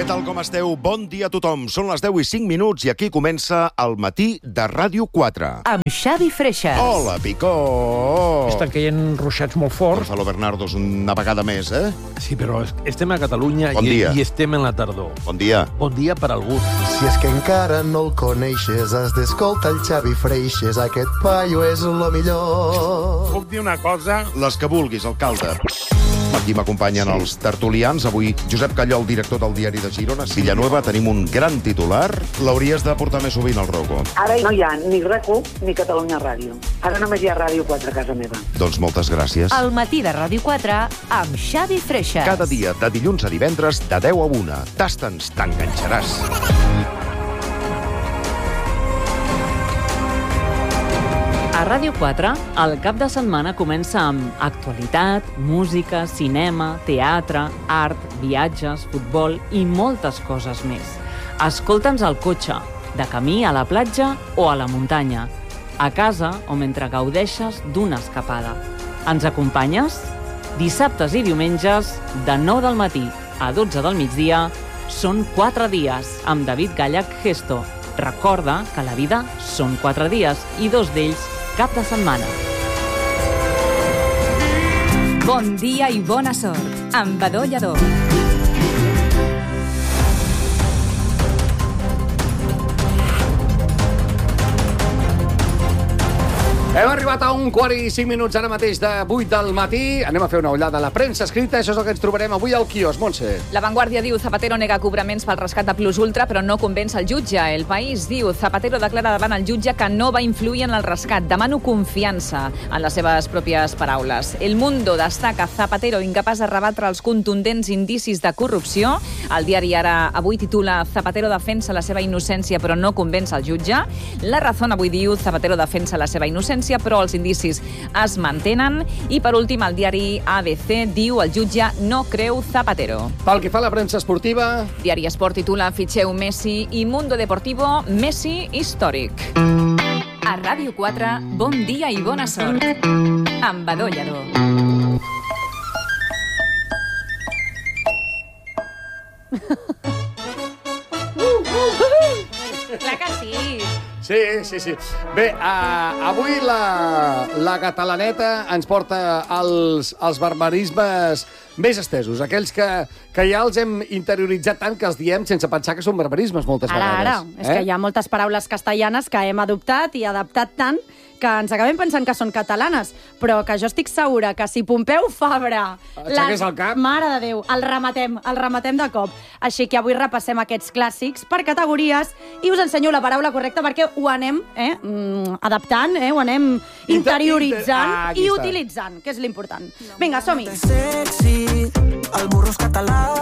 tal com esteu? Bon dia a tothom. Són les 10:05 i aquí comença el matí de Ràdio 4. Amb Xavi Freixas. Hola, Picó! Estan caient ruixats molt forts. Gonzalo Bernardo és una vegada més, eh? Sí, però estem a Catalunya Bon dia. i estem en la tardor. Bon dia. Bon dia per algú. Si és que encara no el coneixes, has d'escoltar el Xavi Freixas. Aquest paio és lo millor. Puc dir una cosa? Les que vulguis, alcalde. Aquí m'acompanyen els tertulians. Avui, Josep Callol, director del Diari de Girona. Villanueva, tenim un gran titular. L'hauries de portar més sovint al Rocco. Ara no hi ha ni RAC1 ni Catalunya Ràdio. Ara només hi ha Ràdio 4 a casa meva. Doncs moltes gràcies. El matí de Ràdio 4 amb Xavi Freixas. Cada dia, de dilluns a divendres, de 10 a 1. Tasta'ns, t'enganxaràs. A Ràdio 4, el cap de setmana comença amb actualitat, música, cinema, teatre, art, viatges, futbol i moltes coses més. Escolta'ns al cotxe, de camí a la platja o a la muntanya, a casa o mentre gaudeixes d'una escapada. Ens acompanyes? Dissabtes i diumenges, de 9 del matí a 12 del migdia, són 4 dies amb David Gallach Gesto. Recorda que la vida són 4 dies i 2 d'ells cap de setmana. Bon dia i bona sort, amb Badó Lledó. Hem arribat a 1:45 ara mateix de 8 del matí. Anem a fer una ullada a la premsa escrita. Això és el que ens trobarem avui al quiosc. Montse. La Vanguardia diu Zapatero nega cobraments pel rescat de Plus Ultra, però no convenç el jutge. El País diu Zapatero declara davant el jutge que no va influir en el rescat. Demano confiança en les seves pròpies paraules. El Mundo destaca Zapatero incapaç de rebatre els contundents indicis de corrupció. El diari Ara avui titula Zapatero defensa la seva innocència però no convenç el jutge. La Razón avui diu Zapatero defensa la seva innocència però els indicis es mantenen. I per últim, el diari ABC diu el jutge no creu Zapatero. Pel que fa a la premsa esportiva... Diari Esport titula Fitxeu Messi i Mundo Deportivo Messi històric. A Ràdio 4, bon dia i bona sort. Amb Badó Lledó. Clar que sí. Sí. Bé, avui la catalaneta ens porta els barbarismes més estesos, aquells que ja els hem interioritzat tant que els diem sense pensar que són barbarismes moltes vegades. Ara, és que hi ha moltes paraules castellanes que hem adoptat i adaptat tant que ens acabem pensant que són catalanes, però que jo estic segura que si Pompeu Fabra... Aixequés el cap. Mare de Déu, el rematem de cop. Així que avui repassem aquests clàssics per categories i us ensenyo la paraula correcta perquè ho anem adaptant, ho anem interioritzant i utilitzant, que és l'important. Vinga, som-hi. Sexy, el burro és català,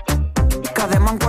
quedem en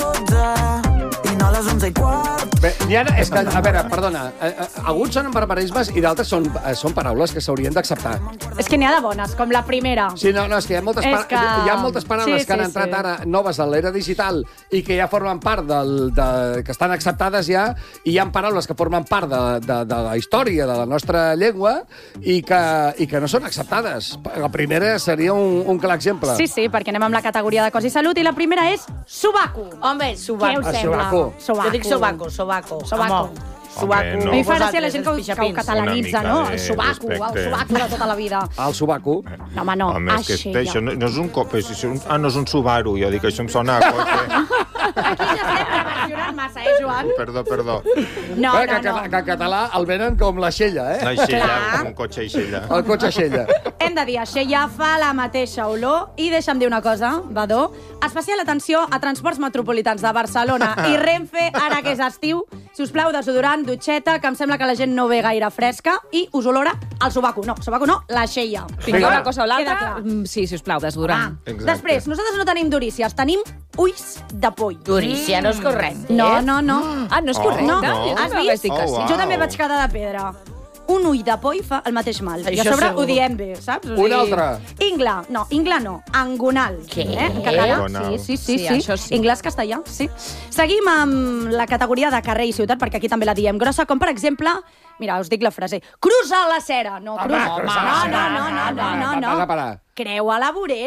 11:45 i no a les 11:15. Bé, és que, a veure, perdona, alguns són barbarismes i d'altres són paraules que s'haurien d'acceptar. És que n'hi ha de bones, com la primera. Sí, no, és que hi ha moltes paraules que han entrat ara noves a l'era digital i que ja formen part que estan acceptades ja, i hi ha paraules que formen part de la història de la nostra llengua i que no són acceptades. La primera seria un clar exemple. Sí, perquè anem amb la categoria de cos i salut i la primera és sobaco. Home, sobaco. Què us sembla? Jo dic sobaco. Sobaco. Sobaco. A mi fa gràcia la gent que ho catalanitza, no? El sobaco de tota la vida. El sobaco? No, home, no. Home, és que això no és un cop... no és un Subaru, jo dic, això em sona a cotxe. Aquí ja estem reversionant massa, Joan? Perdó. No. Que en català el venen com la Xella, La Xella, com un cotxe Xella. El cotxe Xella. Hem de dir, Xella fa la mateixa olor i deixa'm dir una cosa, Badó, especial atenció a transports metropolitans de Barcelona i Renfe, ara que és estiu, si us plau, desodorant, dutxeta, que em sembla que la gent no ve gaire fresca i us olora el sobaco. No, la Xella. Vinga, una cosa o l'altra. Sí, sisplau, desodorant. Després, nosaltres no tenim durícies, tenim ulls de poll. Durícia no és correcte. No. Ah, no és correcte? No, has vist? Jo també vaig quedar de pedra. Un ull de poll fa el mateix mal. I a sobre ho diem bé, saps? Un altre. Ingla no. Angonal. Què? En català? Sí. Això sí. Anglès, castellà, sí. Seguim amb la categoria de carrer i ciutat, perquè aquí també la diem grossa, com per exemple, mira, us dic la frase, cruza la cera. No, cruza. No. Creua la vorera.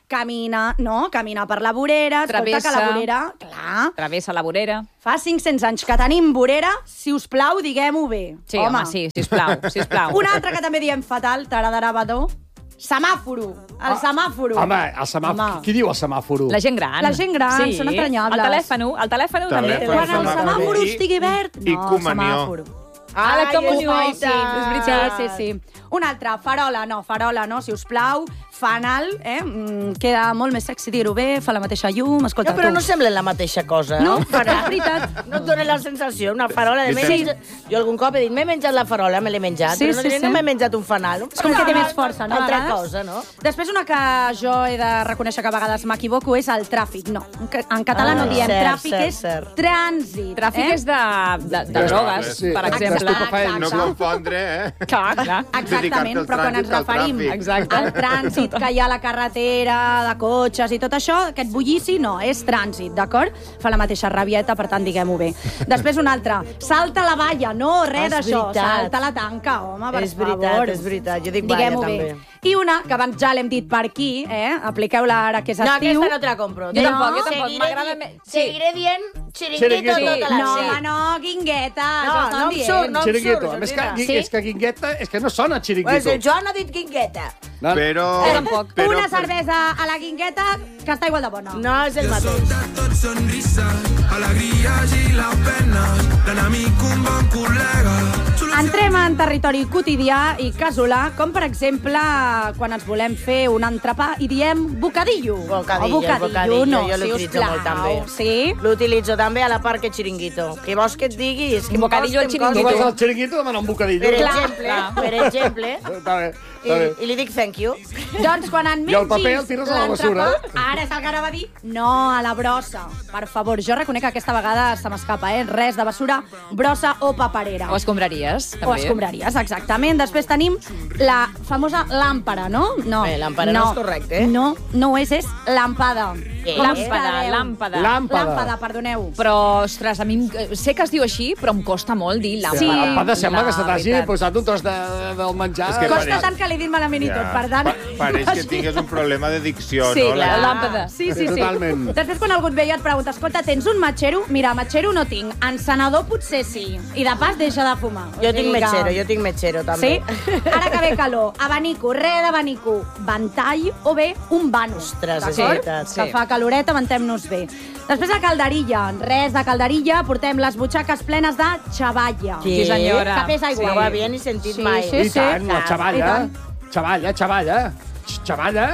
camina per la vorera, escolta que la vorera... Clar. Travessa la vorera. Fa 500 anys que tenim vorera, si us plau, diguem-ho bé. Sí, home, sí, sisplau. Un altre que també diem fatal, t'agradarà, Badó, semàforo. El semàforo. Home, el semàforo. Qui diu el semàforo? La gent gran. La gent gran, són entranyables. El telèfon també. Quan el semàforo estigui verd... I comunió. Semàforo. La comunió, sí, és veritat. Sí. Un altre, farola, no, si us plau. Fanal, queda molt més sexy dir-ho bé, fa la mateixa llum, escolta, però no semblen la mateixa cosa, no? És veritat. No et dona la sensació, una farola. Jo algun cop he dit, m'he menjat la farola, me l'he menjat, però no m'he menjat un fanal. És com que té més força, no? Altra cosa, no? Després, una que jo he de reconèixer que a vegades m'equivoco és el tràfic. No, en català no diem tràfic, és trànsit. Tràfic és de drogues, per exemple. No confondre, Clar. Exactament, però quan ens referim al trànsit que hi ha a la carretera, de cotxes i tot això, aquest bullici no, és trànsit, d'acord? Fa la mateixa rabieta, per tant, diguem-ho bé. Després un altre, salta la valla, no, res d'això, salta la tanca, home, per favor. És veritat, jo dic valla també. I una, que abans ja l'hem dit per aquí, apliqueu-la ara que és estiu. No, aquesta no te la compro. Jo tampoc, m'agrada més. Seguiré dient xiringuito tota la vida. No, guingueta, no em surt, no em surt. És que guingueta, és que no sona xiringuito. El Joan ha dit guingueta. Però... Una cervesa a la guingueta que està igual de bona. No és el mateix. Tot sonrisa, alegries i la pena, l'enemic un bon col·lega. Entrem en territori quotidià i casolà, com per exemple quan ens volem fer un entrepà i diem bocadillo. Bocadillo, no, jo l'utilitzo molt també. Sí? L'utilitzo també a la part que xiringuito. Què vols que et digui? És que bocadillo al xiringuito. Tu vas al xiringuito demana un bocadillo. Per exemple. Està bé. I li dic thank you. Doncs quan en I el paper el tires a la basura. Ara és el que anava a dir. No, a la brossa. Per favor, jo reconec que aquesta vegada se m'escapa, res de basura, brossa o paperera. O escombraries, també. O escombraries, exactament. Després tenim la famosa làmpara, no? No. Làmpara no és correcte. No ho és làmpada. Làmpada, perdoneu. Però, ostres, a mi sé que es diu així, però em costa molt dir làmpada. Sí. Làmpada sembla que se t'hagi posat un tros del menjar. Costa tant que l'he dit malament i tot, per tant... Pareix que tingues un problema de dicció, no? Sí, la làmpada. Sí. Totalment. Després, quan algú et ve i et pregunta, escolta, tens un matxero? Mira, matxero no tinc. Encenedor potser sí. I de pas deixa de fumar. Jo tinc metxero, també. Sí? Ara que ve calor, abanico, d'abanico, ventall o bé un vano. Ostres, és veritat. Que fa caloreta, ventem-nos bé. Després de calderilla, res de calderilla, portem les butxaques plenes de xavalla. Sí, senyora. Que pesa igual. No ho havia ni sentit mai. I tant, la xavalla. Xavalla.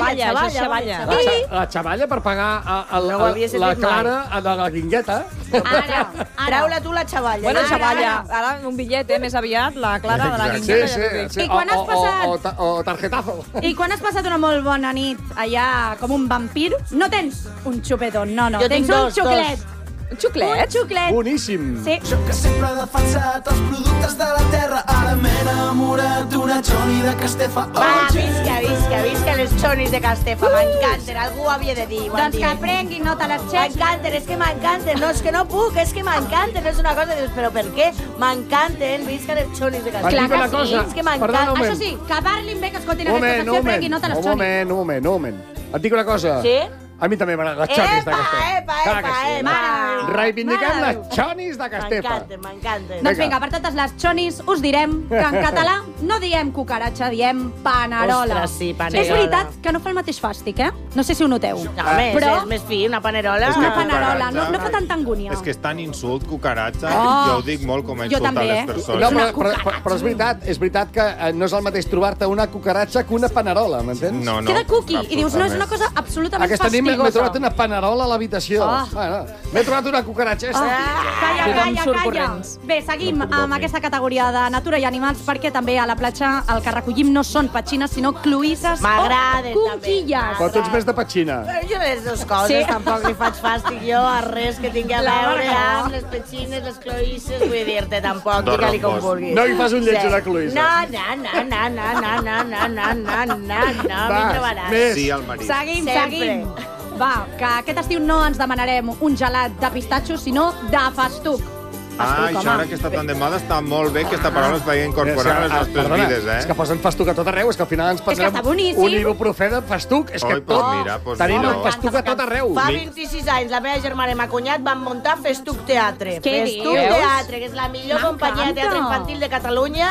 La xavalla per pagar la clara de la guingueta. Ara. Treu-la tu la xavalla. Bueno, xavalla. Ara un bitllet, més aviat, la clara de la guingueta. Sí. I quan has passat... O tarjetazo. I quan has passat una molt bona nit allà com un vampir, no tens un xupetón, no. Jo tens un xuclet. Un xuclet? Boníssim. Sí. Jo que sempre he defensat els productes de la terra, ara m'he enamorat d'una Choni de Castefa. Visca les Chonis de Castefa. M'encanten, algú ho havia de dir. Doncs que prenguin nota les xecs. M'encanten, és que m'encanten. No, és que no puc, és que m'encanten. És una cosa, dius, però per què? M'encanten, visca les Chonis de Castefa. Clar que sí, és que m'encanten. Això sí, que parlin bé, que escoltin aquesta secció i prenguin nota les Chonis. Un moment. Et dic una cosa. Sí? A mi també m'agraden les Chonis de Castefa. Epa. Reivindiquem les Chonis de Castefa. M'encanten. Doncs vinga, per totes les Chonis us direm que en català no diem cucaratxa, diem panerola. Ostres, sí, panerola. És veritat que no fa el mateix fàstic, No sé si ho noteu. No, és més fi, una panerola. Una panerola, no fa tanta angúnia. És que és tan insult, cucaratxa. Jo ho dic molt com a insultar les persones. No, però és veritat que no és el mateix trobar-te una cucaratxa que una panerola, m'entens? No. Queda cookie, i dius, no, és una cosa absolutament fastigosa. M'he trobat una panerola a l'habitació. M'he trobat una cucaratxa. Calla. Bé, seguim amb aquesta categoria de natura i animals perquè també a la platja el que recollim no són petxines, sinó cloïsses o conquilles. Però tu ets més de petxina. Jo les dues coses, tampoc li faig fàstic jo a res que tingui a veure amb les petxines, les cloïsses, vull dir-te, tampoc, digue-li com vulguis. No hi fas un lleig una cloïssa. No, més. Sí, al marit. Seguim. Va, que aquest estiu no ens demanarem un gelat de pistatxo, sinó de festuc. això ara que està tan de moda està molt bé que aquesta paraula es vagi incorporar a les nostres vides, És que posen festuc a tot arreu, és que al final ens que està boníssim. un ibuprofè de festuc. És que tenim el festuc a tot arreu. Fa 26 anys la meva germana i ma cunyat van muntar Festuc Teatre. Què Festuc dius? Teatre, que és la millor companyia de teatre infantil de Catalunya.